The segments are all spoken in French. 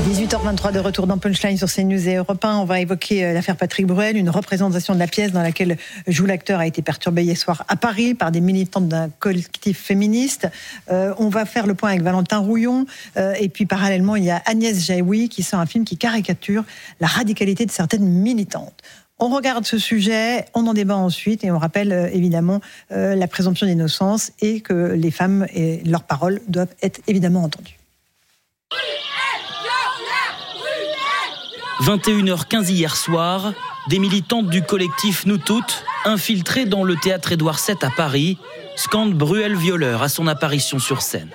18h23 de retour dans Punchline sur CNews et Europe 1. On va évoquer l'affaire Patrick Bruel. Une représentation de la pièce dans laquelle joue l'acteur a été perturbée hier soir à Paris par des militantes d'un collectif féministe. On va faire le point avec Valentin Rouillon. Et puis parallèlement, il y a Agnès Jaoui qui sort un film qui caricature la radicalité de certaines militantes. On regarde ce sujet, on en débat ensuite et on rappelle évidemment la présomption d'innocence et que les femmes et leurs paroles doivent être évidemment entendues. 21h15 hier soir, des militantes du collectif Nous Toutes, infiltrées dans le théâtre Édouard VII à Paris, scandent Bruel violeur à son apparition sur scène.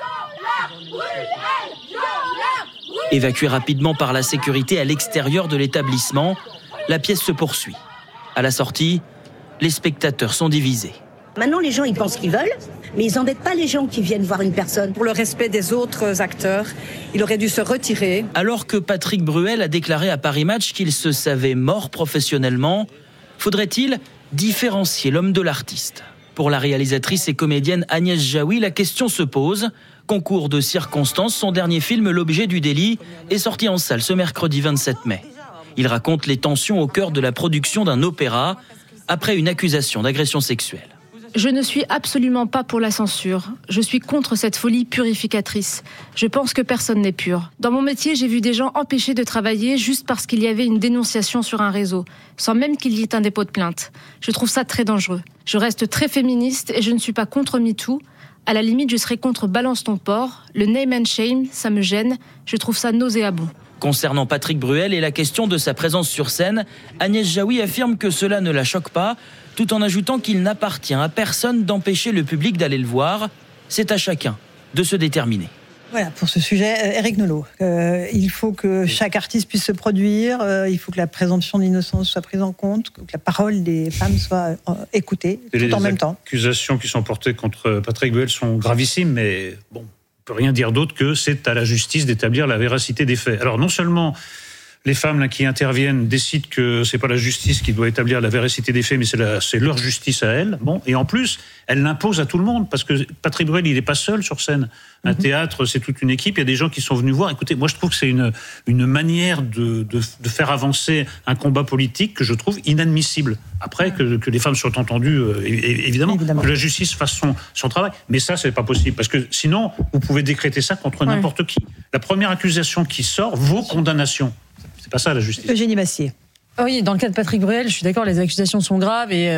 Évacuée rapidement par la sécurité à l'extérieur de l'établissement, la pièce se poursuit. À la sortie, les spectateurs sont divisés. Maintenant, les gens, ils pensent qu'ils veulent, mais ils n'embêtent pas les gens qui viennent voir une personne. Pour le respect des autres acteurs, il aurait dû se retirer. Alors que Patrick Bruel a déclaré à Paris Match qu'il se savait mort professionnellement, faudrait-il différencier l'homme de l'artiste ? Pour la réalisatrice et comédienne Agnès Jaoui, la question se pose. Concours de circonstances, son dernier film, L'objet du délit, est sorti en salle ce mercredi 27 mai. Il raconte les tensions au cœur de la production d'un opéra après une accusation d'agression sexuelle. Je ne suis absolument pas pour la censure. Je suis contre cette folie purificatrice. Je pense que personne n'est pur. Dans mon métier, j'ai vu des gens empêchés de travailler juste parce qu'il y avait une dénonciation sur un réseau, sans même qu'il y ait un dépôt de plainte. Je trouve ça très dangereux. Je reste très féministe et je ne suis pas contre MeToo. À la limite, je serais contre Balance ton porc. Le name and shame, ça me gêne. Je trouve ça nauséabond. Concernant Patrick Bruel et la question de sa présence sur scène, Agnès Jaoui affirme que cela ne la choque pas, tout en ajoutant qu'il n'appartient à personne d'empêcher le public d'aller le voir. C'est à chacun de se déterminer. Voilà, pour ce sujet, Éric Nolot. Il faut que chaque artiste puisse se produire, il faut que la présomption d'innocence soit prise en compte, que la parole des femmes soit écoutée, tout en même temps. Les accusations qui sont portées contre Patrick Bruel sont gravissimes, mais bon, on ne peut rien dire d'autre que c'est à la justice d'établir la véracité des faits. Alors non seulement les femmes là, qui interviennent décident que c'est pas la justice qui doit établir la véracité des faits, mais c'est leur justice à elles. Bon, et en plus, elles l'imposent à tout le monde, parce que Patrick Bruel, il n'est pas seul sur scène. Un théâtre, c'est toute une équipe. Il y a des gens qui sont venus voir. Écoutez, moi, je trouve que c'est une manière de faire avancer un combat politique que je trouve inadmissible. Après, que les femmes soient entendues, évidemment, que la justice fasse son travail. Mais ça, c'est pas possible, parce que sinon, vous pouvez décréter ça contre n'importe qui. La première accusation qui sort vaut condamnation. C'est pas ça la justice. Eugénie Bassier. Oui, dans le cas de Patrick Bruel, je suis d'accord, les accusations sont graves et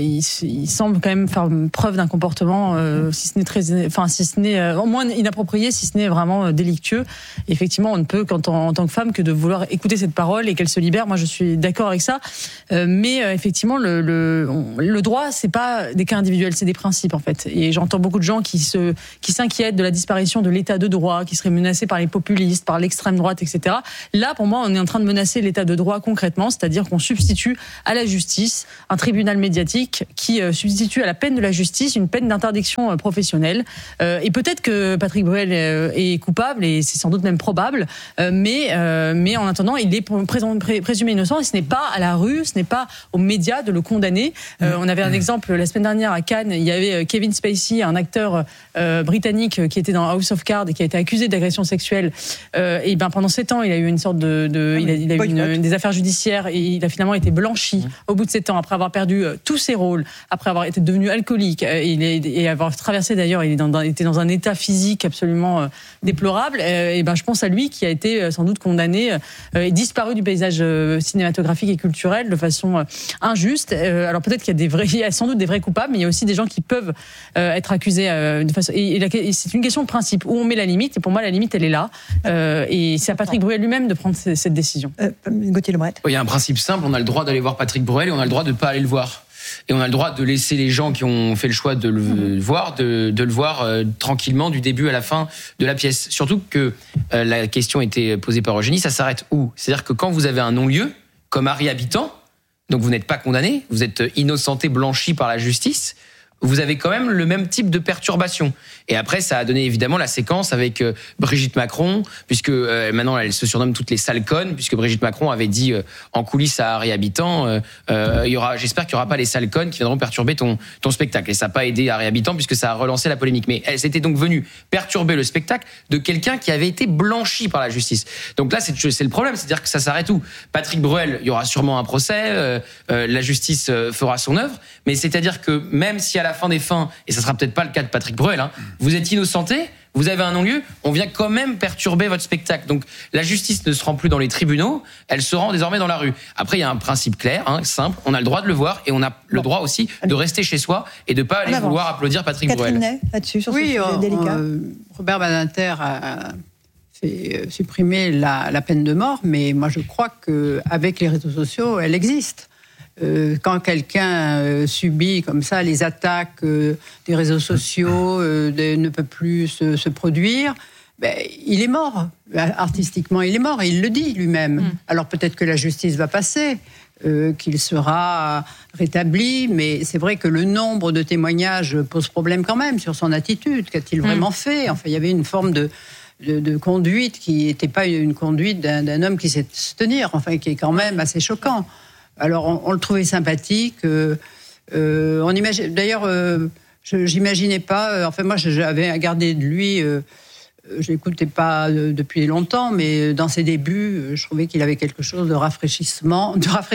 il semble quand même faire preuve d'un comportement, si ce n'est au moins inapproprié, si ce n'est vraiment délictueux. Et effectivement, on ne peut en tant que femme que de vouloir écouter cette parole et qu'elle se libère. Moi, je suis d'accord avec ça. Mais effectivement, le droit, c'est pas des cas individuels, c'est des principes en fait. Et j'entends beaucoup de gens qui s'inquiètent de la disparition de l'état de droit, qui seraient menacés par les populistes, par l'extrême droite, etc. Là, pour moi, on est en train de menacer l'état de droit concrètement, c'est-à-dire qu'on substitue à la justice un tribunal médiatique qui substitue à la peine de la justice une peine d'interdiction professionnelle. Et peut-être que Patrick Bruel est coupable, et c'est sans doute même probable, mais en attendant, il est présumé innocent, et ce n'est pas à la rue, ce n'est pas aux médias de le condamner. On avait un exemple la semaine dernière à Cannes, il y avait Kevin Spacey, un acteur britannique qui était dans House of Cards et qui a été accusé d'agression sexuelle. Et ben pendant 7 ans, il a eu une sorte il a eu des affaires judiciaires, et il a finalement été blanchi au bout de 7 ans, après avoir perdu tous ses rôles, après avoir été devenu alcoolique, et avoir traversé d'ailleurs, il était dans un état physique absolument déplorable. Et ben je pense à lui qui a été sans doute condamné et disparu du paysage cinématographique et culturel de façon injuste. Alors peut-être qu'il y a sans doute des vrais coupables, mais il y a aussi des gens qui peuvent être accusés de façon. Et c'est une question de principe où on met la limite. Et pour moi, la limite, elle est là. Et c'est à Patrick Bruel lui-même de prendre cette décision. Gauthier Lebret. Il y a un principe simple, on a le droit d'aller voir Patrick Bruel et on a le droit de ne pas aller le voir. Et on a le droit de laisser les gens qui ont fait le choix de le voir, de le voir tranquillement du début à la fin de la pièce. Surtout que la question était posée par Eugénie, ça s'arrête où ? C'est-à-dire que quand vous avez un non-lieu, comme Harry Habitant, donc vous n'êtes pas condamné, vous êtes innocenté, blanchi par la justice, vous avez quand même le même type de perturbation. Et après, ça a donné évidemment la séquence avec Brigitte Macron, puisque maintenant elle se surnomme toutes les sales connes, puisque Brigitte Macron avait dit en coulisses à Harry Habitant, j'espère qu'il n'y aura pas les sales connes qui viendront perturber ton spectacle. Et ça n'a pas aidé Harry Habitant puisque ça a relancé la polémique. Mais elle s'était donc venue perturber le spectacle de quelqu'un qui avait été blanchi par la justice. Donc là, c'est le problème, c'est-à-dire que ça s'arrête où ? Patrick Bruel, il y aura sûrement un procès, la justice fera son œuvre, mais c'est-à-dire que même si à la fin des fins, et ça sera peut-être pas le cas de Patrick Bruel, vous êtes innocenté, vous avez un non-lieu, on vient quand même perturber votre spectacle. Donc la justice ne se rend plus dans les tribunaux, elle se rend désormais dans la rue. Après, il y a un principe clair, simple, on a le droit de le voir et on a le droit aussi de rester chez soi et de pas aller vouloir applaudir Patrick Bruel. Catherine Ney, là-dessus, sur ce sujet délicat. Robert Badinter a fait supprimer la peine de mort, mais moi je crois qu'avec les réseaux sociaux, elle existe. Quand quelqu'un subit comme ça les attaques des réseaux sociaux, ne peut plus se produire, il est mort. Artistiquement, il est mort et il le dit lui-même. Alors peut-être que la justice va passer, qu'il sera rétabli, mais c'est vrai que le nombre de témoignages pose problème quand même sur son attitude. Qu'a-t-il vraiment fait ? Enfin, il y avait une forme de conduite qui n'était pas une conduite d'un homme qui sait se tenir, enfin, qui est quand même assez choquant. Alors, on le trouvait sympathique. On imagine, d'ailleurs, j'imaginais pas. Enfin, moi, j'avais gardé de lui. Je l'écoutais pas depuis longtemps, mais dans ses débuts, je trouvais qu'il avait quelque chose de rafraîchissant,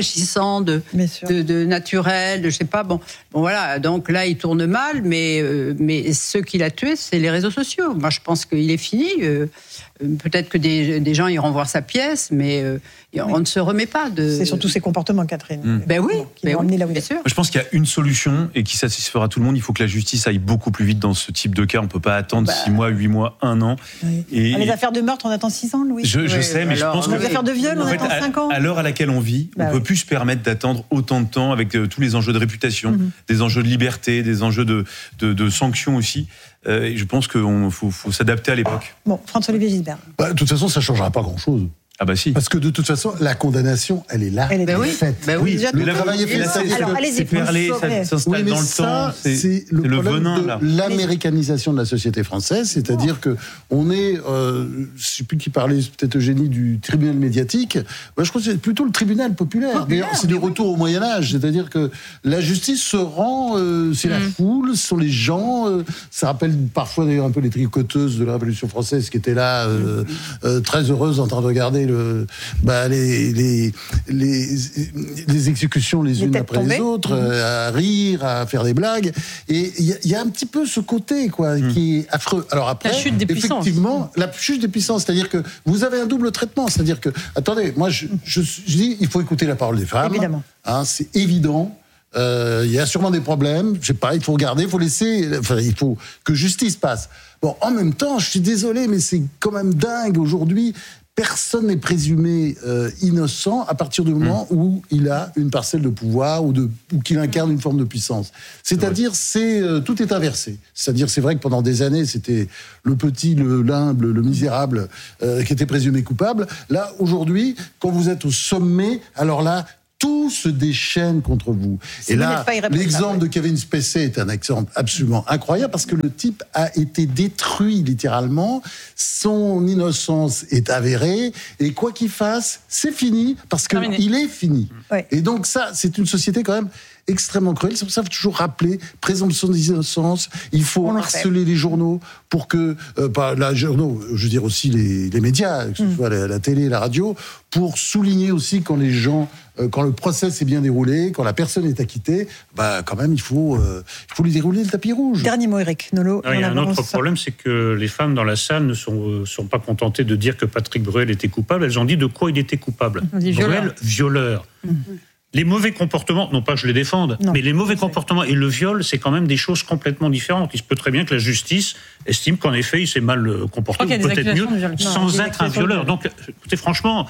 de naturel, je sais pas. Bon, voilà. Donc là, il tourne mal, mais ce qui l'a tué, c'est les réseaux sociaux. Moi, je pense qu'il est fini. Peut-être que des gens iront voir sa pièce, mais on ne se remet pas de... C'est surtout ses comportements, Catherine. Qui l'ont amené là où il est. Sûr. Je pense qu'il y a une solution et qui satisfera tout le monde. Il faut que la justice aille beaucoup plus vite dans ce type de cas. On ne peut pas attendre 6 mois, 8 mois, 1 an. Oui. Et les affaires de meurtre, on attend 6 ans, Louis. Je sais, mais je pense que... Les affaires de viol, on attend 5 ans. À l'heure à laquelle on vit, on ne peut plus se permettre d'attendre autant de temps avec tous les enjeux de réputation, des enjeux de liberté, des enjeux de sanctions aussi. Et je pense qu'il faut s'adapter à l'époque. Bon, François-Olivier Gisbert. De toute façon, ça ne changera pas grand-chose. Ah bah si. Parce que de toute façon, la condamnation, elle est là. Elle est faite. Le travail est fait. C'est perlé, ça s'installe dans le temps. C'est le venin, là. L'américanisation de la société française, c'est-à-dire que on est, je ne sais plus qui parlait, peut-être Eugénie, du tribunal médiatique. Je crois que c'est plutôt le tribunal populaire. D'ailleurs, c'est du retour au Moyen-Âge. C'est-à-dire que la justice se rend, c'est la foule, ce sont les gens. Ça rappelle parfois d'ailleurs un peu les tricoteuses de la Révolution française qui étaient là, très heureuses en train de regarder les exécutions les unes après les autres, à rire, à faire des blagues. Et il y a un petit peu ce côté qui est affreux. Alors après, la chute des effectivement, la chute des puissances, c'est-à-dire que vous avez un double traitement. C'est-à-dire que, attendez, moi je dis, il faut écouter la parole des femmes. Évidemment. C'est évident. Il y a sûrement des problèmes. Je sais pas, il faut regarder, il faut laisser. Enfin, il faut que justice passe. Bon, en même temps, je suis désolé, mais c'est quand même dingue aujourd'hui. Personne n'est présumé innocent à partir du moment où il a une parcelle de pouvoir ou qu'il incarne une forme de puissance. C'est-à-dire, tout est inversé. C'est-à-dire, c'est vrai que pendant des années, c'était le petit, l'humble, le misérable qui était présumé coupable. Là, aujourd'hui, quand vous êtes au sommet, alors là, tout se déchaîne contre vous. Et là, l'exemple de Kevin Spacey est un exemple absolument incroyable parce que le type a été détruit littéralement, son innocence est avérée et quoi qu'il fasse, c'est fini parce qu'il est fini. Ouais. Et donc ça, c'est une société quand même extrêmement cruelle. C'est pour ça qu'il faut toujours rappeler présomption d'innocence. Il faut harceler les journaux pour que, journaux, je veux dire aussi les médias, que ce soit la télé, la radio, pour souligner aussi quand les gens, quand le procès s'est bien déroulé, quand la personne est acquittée, quand même il faut lui dérouler le tapis rouge. Dernier mot, Eric Nolot. Il y a un autre problème, c'est que les femmes dans la salle ne sont pas contentées de dire que Patrick Bruel était coupable. Elles ont dit de quoi il était coupable. Bruel, violeur. Les mauvais comportements, non pas que je les défende, mais les mauvais comportements et le viol, c'est quand même des choses complètement différentes. Il se peut très bien que la justice estime qu'en effet, il s'est mal comporté, ou peut-être mieux, sans être un violeur. Donc, écoutez, franchement,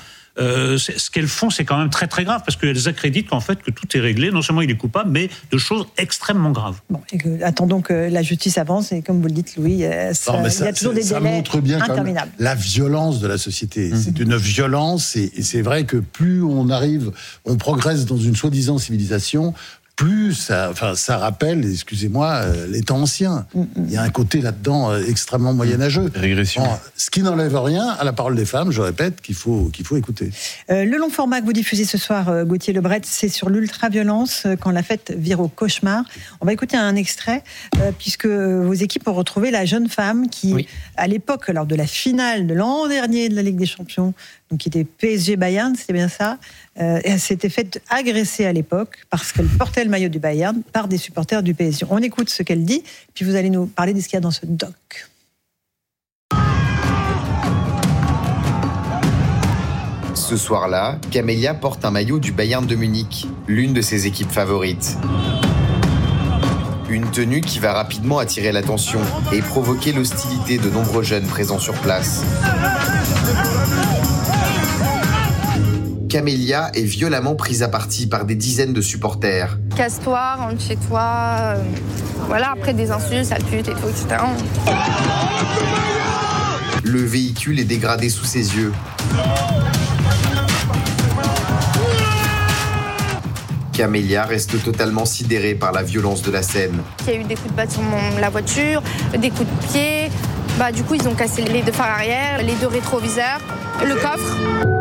ce qu'elles font, c'est quand même très très grave, parce qu'elles accréditent qu'en fait, que tout est réglé. Non seulement il est coupable, mais de choses extrêmement graves. Bon, attendons que la justice avance, et comme vous le dites, Louis, il y a toujours des délais montre bien interminables. La violence de la société. C'est une violence, et c'est vrai que plus on progresse dans une soi-disant civilisation, plus ça rappelle, excusez-moi, les temps anciens. Il y a un côté là-dedans extrêmement moyenâgeux. Régression. Ce qui n'enlève rien à la parole des femmes, je répète, qu'il faut écouter. Le long format que vous diffusez ce soir, Gauthier Lebret, c'est sur l'ultraviolence, quand la fête vire au cauchemar. On va écouter un extrait, puisque vos équipes ont retrouvé la jeune femme qui, à l'époque, lors de la finale de l'an dernier de la Ligue des Champions, donc qui était PSG Bayern, c'était bien ça, elle s'était faite agresser à l'époque parce qu'elle portait le maillot du Bayern par des supporters du PSG. On écoute ce qu'elle dit, puis vous allez nous parler de ce qu'il y a dans ce doc. Ce soir-là, Camélia porte un maillot du Bayern de Munich, l'une de ses équipes favorites. Une tenue qui va rapidement attirer l'attention et provoquer l'hostilité de nombreux jeunes présents sur place. Camélia est violemment prise à partie par des dizaines de supporters. Casse-toi, rentre chez toi. Voilà, après des insultes, sale pute et tout, etc. Le véhicule est dégradé sous ses yeux. Camélia reste totalement sidérée par la violence de la scène. Il y a eu des coups de batte sur la voiture, des coups de pied. Du coup, ils ont cassé les 2 phares arrière, les 2 rétroviseurs, le coffre.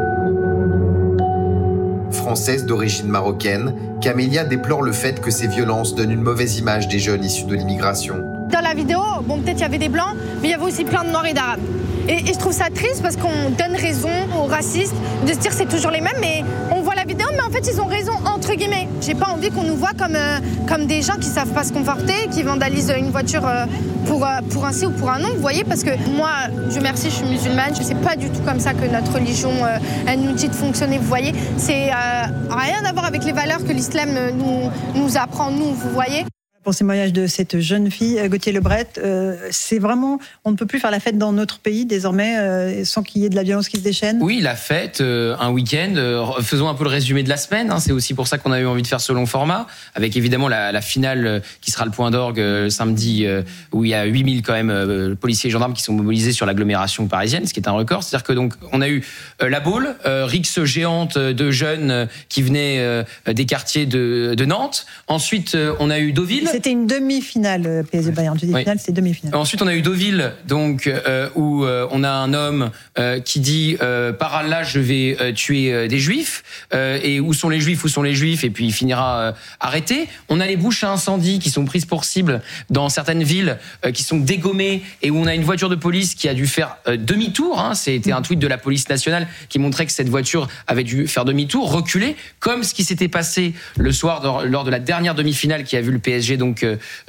Française d'origine marocaine, Camélia déplore le fait que ces violences donnent une mauvaise image des jeunes issus de l'immigration. Dans la vidéo, peut-être il y avait des blancs, mais il y avait aussi plein de noirs et d'arabes. Et je trouve ça triste parce qu'on donne raison aux racistes de se dire c'est toujours les mêmes, mais on voit la vidéo, mais en fait ils ont raison entre guillemets. J'ai pas envie qu'on nous voit comme des gens qui savent pas se comporter, qui vandalisent une voiture pour un sí ou pour un non, vous voyez, parce que moi, Dieu merci, je suis musulmane, je sais pas du tout comme ça que notre religion elle nous dit de fonctionner, vous voyez. C'est rien à voir avec les valeurs que l'islam nous apprend, nous, vous voyez. Pour ces témoignages de cette jeune fille, Gauthier Lebret, c'est vraiment, on ne peut plus faire la fête dans notre pays désormais sans qu'il y ait de la violence qui se déchaîne. Oui, la fête, un week-end, faisons un peu le résumé de la semaine, c'est aussi pour ça qu'on a eu envie de faire ce long format, avec évidemment la finale qui sera le point d'orgue samedi, où il y a 8000 quand même policiers et gendarmes qui sont mobilisés sur l'agglomération parisienne, ce qui est un record. C'est-à-dire que donc on a eu la Baule, rixe géante de jeunes qui venaient des quartiers de Nantes. Ensuite, on a eu Deauville. C'était une demi-finale, PSG Bayern. Je dis finale, c'est demi-finale. Ensuite, on a eu Deauville, donc où on a un homme qui dit par Allah, je vais tuer des Juifs. Et où sont les Juifs, et puis il finira arrêté. On a les bouches à incendie qui sont prises pour cible dans certaines villes, qui sont dégommées, et où on a une voiture de police qui a dû faire demi-tour. C'était un tweet de la police nationale qui montrait que cette voiture avait dû faire demi-tour, reculer, comme ce qui s'était passé le soir lors de la dernière demi-finale qui a vu le PSG donc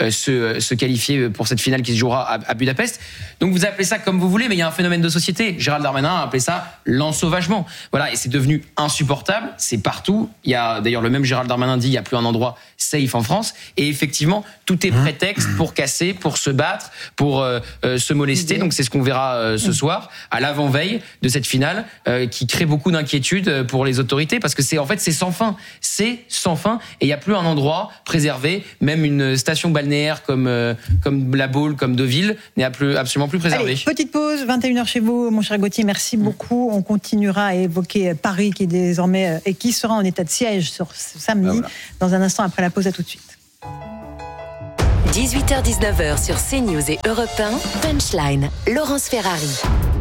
se qualifier pour cette finale qui se jouera à Budapest. Donc vous appelez ça comme vous voulez, mais il y a un phénomène de société. Gérald Darmanin a appelé ça l'ensauvagement. Voilà, et c'est devenu insupportable. C'est partout. Il y a d'ailleurs le même Gérald Darmanin dit il y a plus un endroit safe en France. Et effectivement, tout est prétexte pour casser, pour se battre, pour se molester. Donc c'est ce qu'on verra ce soir à l'avant-veille de cette finale qui crée beaucoup d'inquiétude pour les autorités parce que c'est sans fin. C'est sans fin et il n'y a plus un endroit préservé, même une station balnéaire comme la Baule, comme Deauville n'est absolument plus préservée. Allez, petite pause, 21h chez vous, mon cher Gauthier, merci beaucoup. On continuera à évoquer Paris qui est désormais et qui sera en état de siège sur ce samedi. Dans un instant après la pause, à tout de suite. 18h-19h sur CNews et Europe 1, Punchline, Laurence Ferrari.